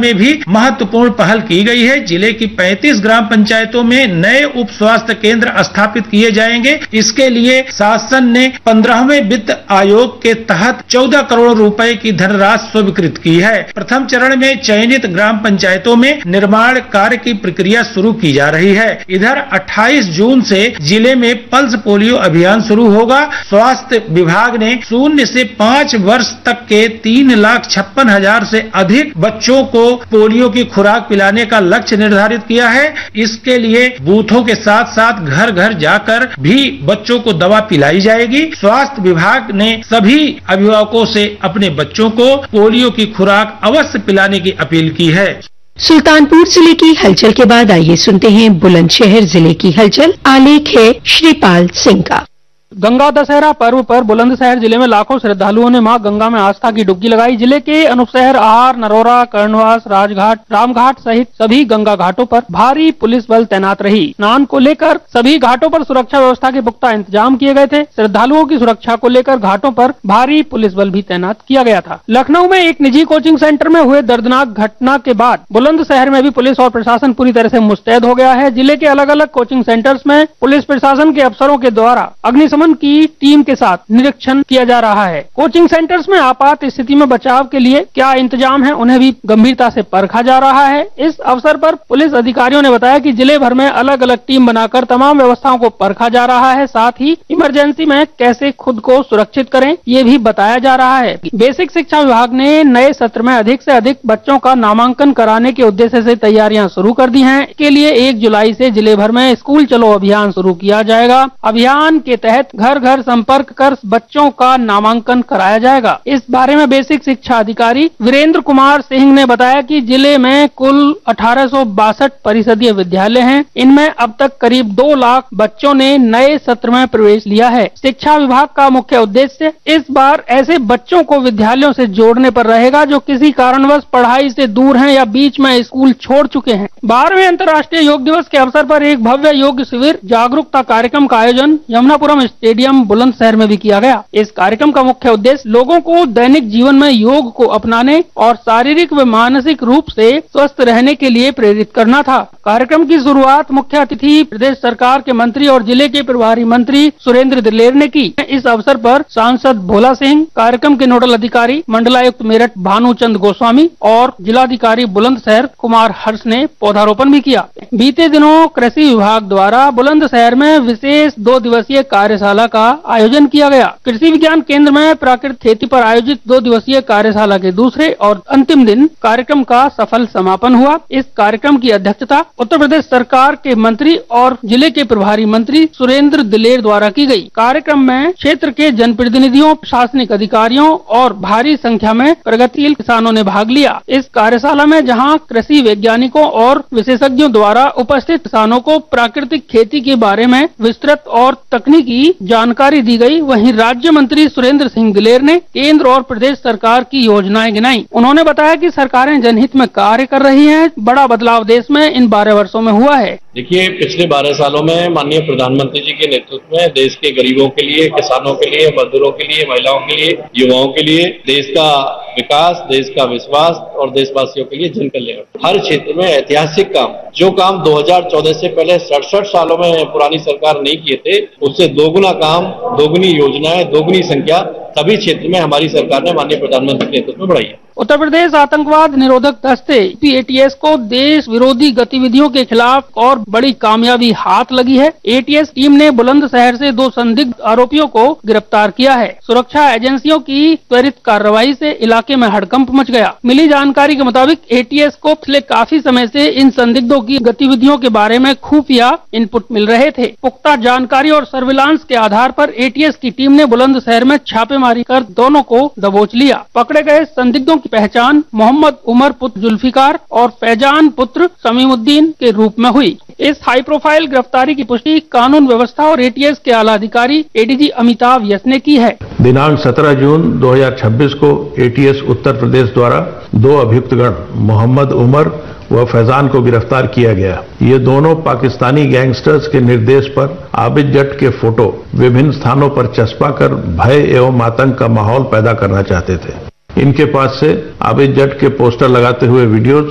में भी महत्वपूर्ण पहल की गई है। जिले की 35 ग्राम पंचायतों में नए उप स्वास्थ्य केंद्र स्थापित किए जाएंगे। इसके लिए शासन ने 15वें वित्त आयोग के तहत 14 करोड़ रुपए की धनराशि स्वीकृत की है। प्रथम चरण में चयनित ग्राम पंचायतों में निर्माण कार्य की प्रक्रिया शुरू की जा रही है। इधर 28 जून से जिले में पल्स पोलियो अभियान शुरू होगा। स्वास्थ्य विभाग ने 0 से 5 वर्ष तक के 3,56,000 से अधिक बच्चों को पोलियो की खुराक पिलाने का लक्ष्य निर्धारित किया है। इसके लिए बूथों के साथ साथ घर घर जाकर भी बच्चों को दवा पिलाई जाएगी। स्वास्थ्य विभाग ने सभी अभिभावकों से अपने बच्चों को पोलियो की खुराक अवश्य पिलाने की अपील की है। सुल्तानपुर जिले की हलचल के बाद आइए सुनते हैं बुलंदशहर जिले की हलचल। आलेख है श्रीपाल सिंह का। गंगा दशहरा पर्व पर बुलंदशहर जिले में लाखों श्रद्धालुओं ने मां गंगा में आस्था की डुबकी लगाई। जिले के अनुपशहर, आहार, नरोरा, कर्णवास, राजघाट, रामघाट सहित सभी गंगा घाटों पर भारी पुलिस बल तैनात रही। स्नान को लेकर सभी घाटों पर सुरक्षा व्यवस्था के पुख्ता इंतजाम किए गए थे। श्रद्धालुओं की सुरक्षा को लेकर घाटों पर भारी पुलिस बल भी तैनात किया गया था। लखनऊ में एक निजी कोचिंग सेंटर में हुए दर्दनाक घटना के बाद बुलंदशहर में भी पुलिस और प्रशासन पूरी तरह से मुस्तैद हो गया है। जिले के अलग अलग कोचिंग सेंटर्स में पुलिस प्रशासन के अफसरों के द्वारा अग्निशमन की टीम के साथ निरीक्षण किया जा रहा है। कोचिंग सेंटर्स में आपात स्थिति में बचाव के लिए क्या इंतजाम है, उन्हें भी गंभीरता से परखा जा रहा है। इस अवसर पर पुलिस अधिकारियों ने बताया कि जिले भर में अलग अलग टीम बनाकर तमाम व्यवस्थाओं को परखा जा रहा है। साथ ही इमरजेंसी में कैसे खुद को सुरक्षित करें, ये भी बताया जा रहा है। बेसिक शिक्षा विभाग ने नए सत्र में अधिक से अधिक बच्चों का नामांकन कराने के उद्देश्य से तैयारियां शुरू कर दी हैं। इसके लिए 1 जुलाई से जिले भर में स्कूल चलो अभियान शुरू किया जाएगा। अभियान के तहत घर घर संपर्क कर बच्चों का नामांकन कराया जाएगा। इस बारे में बेसिक शिक्षा अधिकारी वीरेंद्र कुमार सिंह ने बताया कि जिले में कुल 1862 परिषदीय विद्यालय हैं। इनमें अब तक करीब 2 लाख बच्चों ने नए सत्र में प्रवेश लिया है। शिक्षा विभाग का मुख्य उद्देश्य इस बार ऐसे बच्चों को विद्यालयों से जोड़ने पर रहेगा जो किसी कारणवश पढ़ाई से दूर हैं या बीच में स्कूल छोड़ चुके हैं। 12वें अंतर्राष्ट्रीय योग दिवस के अवसर पर एक भव्य योग शिविर जागरूकता कार्यक्रम का आयोजन यमुनापुरम स्टेडियम बुलंदशहर में भी किया गया। इस कार्यक्रम का मुख्य उद्देश्य लोगों को दैनिक जीवन में योग को अपनाने और शारीरिक व मानसिक रूप से स्वस्थ रहने के लिए प्रेरित करना था। कार्यक्रम की शुरुआत मुख्य अतिथि प्रदेश सरकार के मंत्री और जिले के प्रभारी मंत्री सुरेंद्र दिलेर ने की। इस अवसर पर सांसद भोला सिंह, कार्यक्रम के नोडल अधिकारी मंडलायुक्त मेरठ भानुचंद गोस्वामी और जिलाधिकारी बुलंदशहर कुमार हर्ष ने पौधारोपण भी किया। बीते दिनों कृषि विभाग द्वारा बुलंदशहर में विशेष 2 दिवसीय कार्यशाला का आयोजन किया गया। कृषि विज्ञान केंद्र में प्राकृतिक खेती पर आयोजित 2 दिवसीय कार्यशाला के दूसरे और अंतिम दिन कार्यक्रम का सफल समापन हुआ। इस कार्यक्रम की अध्यक्षता उत्तर प्रदेश सरकार के मंत्री और जिले के प्रभारी मंत्री सुरेंद्र दिलेर द्वारा की गई। कार्यक्रम में क्षेत्र के जनप्रतिनिधियों, प्रशासनिक अधिकारियों और भारी संख्या में प्रगतिशील किसानों ने भाग लिया। इस कार्यशाला में जहां कृषि वैज्ञानिकों और विशेषज्ञों द्वारा उपस्थित किसानों को प्राकृतिक खेती के बारे में विस्तृत और तकनीकी जानकारी दी गई, वहीं राज्य मंत्री सुरेंद्र सिंह दिलेर ने केंद्र और प्रदेश सरकार की योजनाएं गिनाई। उन्होंने बताया कि सरकारें जनहित में कार्य कर रही हैं। बड़ा बदलाव देश में इन 12 वर्षों में हुआ है। देखिए, पिछले 12 सालों में माननीय प्रधानमंत्री जी के नेतृत्व में देश के गरीबों के लिए, किसानों के लिए, मजदूरों के लिए, महिलाओं के लिए, युवाओं के लिए देश का विकास, देश का विश्वास और देशवासियों के लिए जन कल्याण हर क्षेत्र में ऐतिहासिक काम, जो काम 2014 से पहले 67 सालों में पुरानी सरकार नहीं किए थे, उससे दोगुना काम, दोगुनी योजनाएं, दोगुनी संख्या सभी क्षेत्र में हमारी सरकार ने माननीय प्रधानमंत्री के नेतृत्व में बढ़ाई है। उत्तर प्रदेश आतंकवाद निरोधक दस्ते ATS को देश विरोधी गतिविधियों के खिलाफ और बड़ी कामयाबी हाथ लगी है। ATS टीम ने बुलंदशहर से 2 संदिग्ध आरोपियों को गिरफ्तार किया है। सुरक्षा एजेंसियों की त्वरित कार्रवाई से इलाके में हड़कंप मच गया। मिली जानकारी के मुताबिक ATS को पिछले काफी समय से इन संदिग्धों की गतिविधियों के बारे में खुफिया इनपुट मिल रहे थे। पुख्ता जानकारी और सर्विलांस के आधार पर ATS की टीम ने बुलंदशहर में छापेमारी कर दोनों को दबोच लिया। पकड़े गए संदिग्धों की पहचान मोहम्मद उमर पुत्र जुल्फिकार और फैजान पुत्र समीमुद्दीन के रूप में हुई। इस हाई प्रोफाइल गिरफ्तारी की पुष्टि कानून व्यवस्था और ATS के आला अधिकारी ADG अमिताभ यस ने की है। दिनांक 17 जून 2026 को ATS उत्तर प्रदेश द्वारा 2 अभियुक्तगण मोहम्मद उमर व फैजान को गिरफ्तार किया गया। ये दोनों पाकिस्तानी गैंगस्टर्स के निर्देश पर आबिद जट के फोटो विभिन्न स्थानों पर चस्पा कर भय एवं आतंक का माहौल पैदा करना चाहते थे। इनके पास से आबिद जट के पोस्टर लगाते हुए वीडियोज